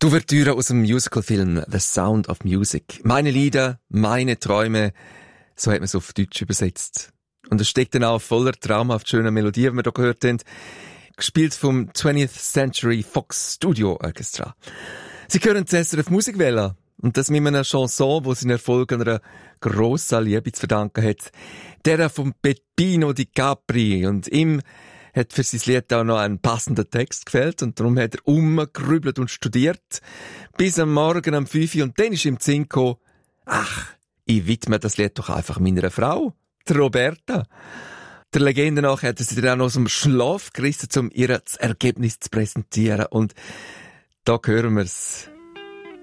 Die Ouvertüre aus dem Musicalfilm The Sound of Music. Meine Lieder, meine Träume, so hat man es auf Deutsch übersetzt. Und es steckt dann auch voller traumhaft schöner Melodie, die wir hier gehört haben, gespielt vom 20th Century Fox Studio Orchestra. Sie hören die SRF Musikwelle. Und das mit einer Chanson, die seinen Erfolg einer grossen Liebe zu verdanken hat. Der von Peppino Di Capri. Und ihm hat für sein Lied auch noch einen passenden Text gefällt. Und darum hat er umgegrübelt und studiert. Bis am Morgen um 5 Uhr. Und dann ist ihm zu Sinn gekommen, ach, ich widme das Lied doch einfach meiner Frau, der Roberta. Der Legende nach hat er sie dann auch aus dem Schlaf gerissen, um ihr das Ergebnis zu präsentieren. Und da hören wir's.